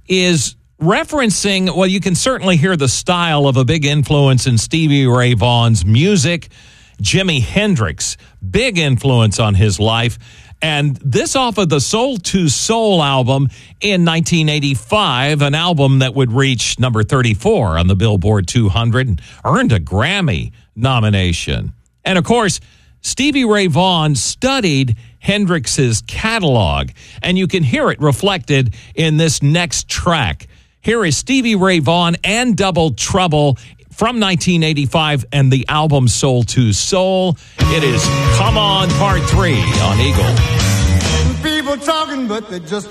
is referencing, well, you can certainly hear the style of a big influence in Stevie Ray Vaughan's music. Jimi Hendrix, big influence on his life. And this off of the Soul II Soul album in 1985, an album that would reach number 34 on the Billboard 200 and earned a Grammy nomination. And of course, Stevie Ray Vaughan studied Hendrix's catalog, and you can hear it reflected in this next track. Here is Stevie Ray Vaughan and Double Trouble from 1985 and the album Soul II Soul. It is Come On Part 3 on Eagle. People talking, but they just